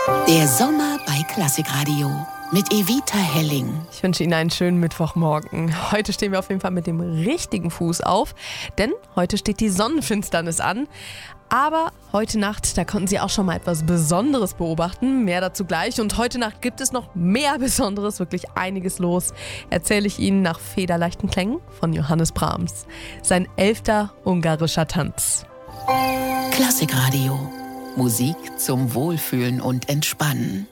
Der Sommer bei Klassikradio mit Evita Helling. Ich wünsche Ihnen einen schönen Mittwochmorgen. Heute stehen wir auf jeden Fall mit dem richtigen Fuß auf, denn heute steht die Sonnenfinsternis an. Aber heute Nacht, da konnten Sie auch schon mal etwas Besonderes beobachten. Mehr dazu gleich. Und heute Nacht gibt es noch mehr Besonderes, wirklich einiges los. Erzähle ich Ihnen nach federleichten Klängen von Johannes Brahms. Sein 11. ungarischer Tanz. Klassikradio. Musik zum Wohlfühlen und Entspannen.